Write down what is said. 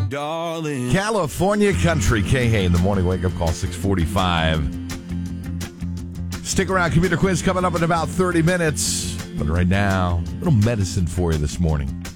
darling. California Country, K-Hay in the morning wake-up call, 6:45. Stick around. Computer quiz coming up in about 30 minutes. But right now, a little medicine for you this morning.